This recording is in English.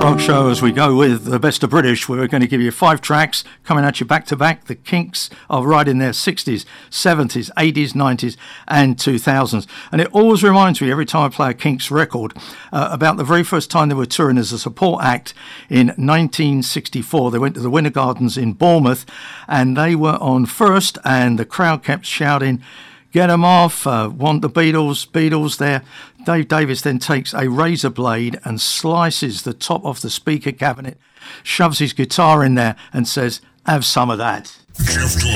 Rock show as we go with the best of British. We're going to give you 5 tracks coming at you back to back. The Kinks are right in their 60s, 70s, 80s, 90s and 2000s. And it always reminds me every time I play a Kinks record about the very first time they were touring as a support act in 1964. They went to the Winter Gardens in Bournemouth and they were on first and the crowd kept shouting, "Get 'em off, want the Beatles, Beatles there." Dave Davis then takes a razor blade and slices the top of the speaker cabinet, shoves his guitar in there and says, "Have some of that."